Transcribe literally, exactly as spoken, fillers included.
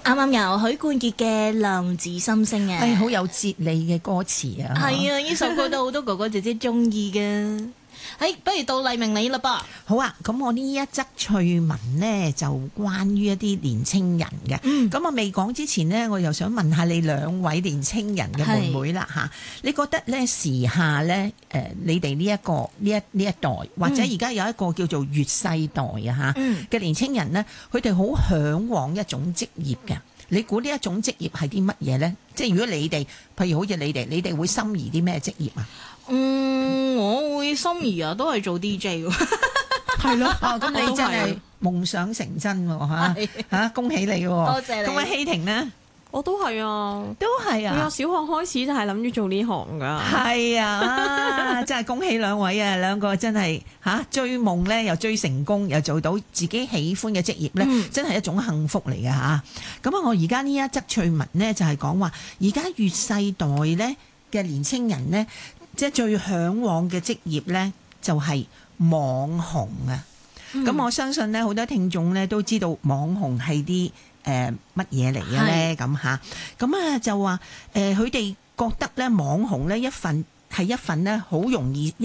啱啱由許冠傑嘅《浪子心聲》啊， 係好有哲理嘅歌詞啊！ 係啊，呢首歌都好多哥哥姐姐中意嘅。誒，不如到黎明你啦噃。 好啊，咁我呢一則趣聞呢，就關於一啲年青人嘅。 嗯， 咁我未講之前呢，我又想問下你兩位年青人嘅妹妹啦嚇，你覺得呢時下呢，誒、呃，你哋呢一個呢一呢一代，或者而家有一個叫做粵世代啊嚇嘅年青人呢，佢哋好嚮往一種職業嘅。你估呢一種職業係啲乜嘢呢？即係如果你哋，譬如好似你哋，你哋會心儀啲咩職業啊？ 嗯，我會心儀啊，都係做 D J 喎。 係咯，哦，咁你真係夢想成真喎嚇嚇，恭喜你喎！ 多謝你。 咁啊，希婷呢？ 我都係啊， 都係啊！ 我由小學開始就係諗住做呢行噶。 係啊，真係恭喜兩位啊！兩個真係嚇、啊、追夢咧，又追成功，又做到自己喜歡嘅職業咧，嗯、真係一種幸福嚟嘅嚇。咁啊，我而家呢一則趣聞呢，就係講話，而家粵世代咧嘅年青人呢，即係最嚮往嘅職業咧，就係網紅啊！咁、嗯、我相信咧，好多聽眾咧都知道網紅係啲誒乜嘢嚟嘅咧？咁嚇，咁啊就話誒，佢哋覺得咧網紅咧一份係一份咧好容易一